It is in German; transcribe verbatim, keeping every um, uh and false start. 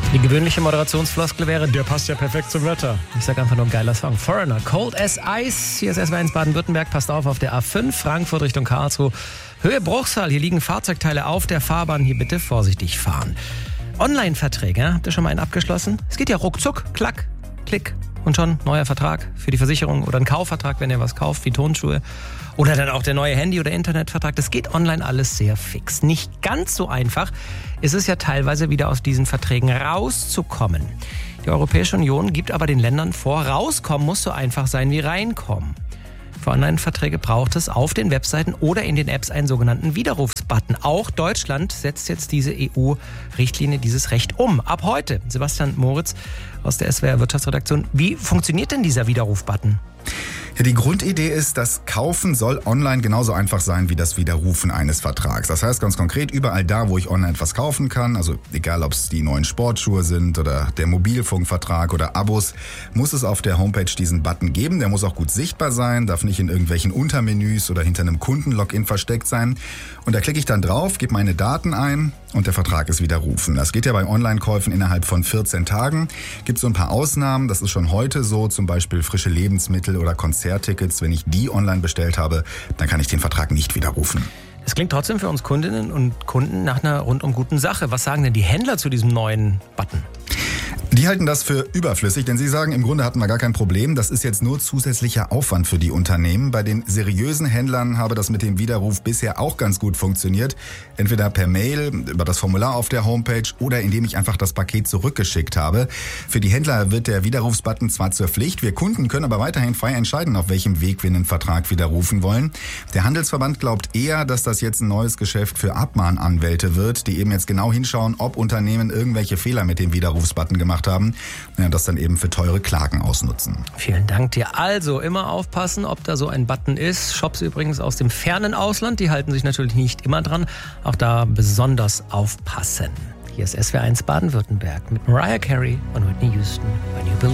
Die gewöhnliche Moderationsfloskel wäre, der passt ja perfekt zum Wetter. Ich sag einfach nur ein geiler Song. Foreigner, Cold as Ice. Hier ist S W eins Baden-Württemberg. Passt auf auf der A fünf, Frankfurt Richtung Karlsruhe. Höhe Bruchsal, hier liegen Fahrzeugteile auf der Fahrbahn. Hier bitte vorsichtig fahren. Online-Verträge, habt ihr schon mal einen abgeschlossen? Es geht ja ruckzuck, klack, klick und schon neuer Vertrag für die Versicherung oder ein Kaufvertrag, wenn ihr was kauft, wie Tonschuhe. Oder dann auch der neue Handy- oder Internetvertrag. Das geht online alles sehr fix. Nicht ganz so einfach ist es ja teilweise wieder aus diesen Verträgen rauszukommen. Die Europäische Union gibt aber den Ländern vor, rauskommen muss so einfach sein wie reinkommen. Für Online-Verträge braucht es auf den Webseiten oder in den Apps einen sogenannten Widerrufsbutton. Auch Deutschland setzt jetzt diese E U-Richtlinie, dieses Recht um. Ab heute, Sebastian Moritz aus der S W R Wirtschaftsredaktion. Wie funktioniert denn dieser Widerrufbutton? Ja, die Grundidee ist, das Kaufen soll online genauso einfach sein wie das Widerrufen eines Vertrags. Das heißt ganz konkret, überall da, wo ich online etwas kaufen kann, also egal ob es die neuen Sportschuhe sind oder der Mobilfunkvertrag oder Abos, muss es auf der Homepage diesen Button geben. Der muss auch gut sichtbar sein, darf nicht in irgendwelchen Untermenüs oder hinter einem Kundenlogin versteckt sein. Und da klicke ich dann drauf, gebe meine Daten ein und der Vertrag ist widerrufen. Das geht ja bei Online-Käufen innerhalb von vierzehn Tagen. Gibt so ein paar Ausnahmen, das ist schon heute so, zum Beispiel frische Lebensmittel oder Konzerttickets. Wenn ich die online bestellt habe, dann kann ich den Vertrag nicht widerrufen. Es klingt trotzdem für uns Kundinnen und Kunden nach einer rundum guten Sache. Was sagen denn die Händler zu diesem neuen Button? Die halten das für überflüssig, denn sie sagen, im Grunde hatten wir gar kein Problem. Das ist jetzt nur zusätzlicher Aufwand für die Unternehmen. Bei den seriösen Händlern habe das mit dem Widerruf bisher auch ganz gut funktioniert. Entweder per Mail, über das Formular auf der Homepage oder indem ich einfach das Paket zurückgeschickt habe. Für die Händler wird der Widerrufsbutton zwar zur Pflicht, wir Kunden können aber weiterhin frei entscheiden, auf welchem Weg wir einen Vertrag widerrufen wollen. Der Handelsverband glaubt eher, dass das jetzt ein neues Geschäft für Abmahnanwälte wird, die eben jetzt genau hinschauen, ob Unternehmen irgendwelche Fehler mit dem Widerrufsbutton gemacht haben, ja, das dann eben für teure Klagen ausnutzen. Vielen Dank dir. Also immer aufpassen, ob da so ein Button ist. Shops übrigens aus dem fernen Ausland, die halten sich natürlich nicht immer dran. Auch da besonders aufpassen. Hier ist S W R eins Baden-Württemberg mit Mariah Carey und Whitney Houston. When you believe.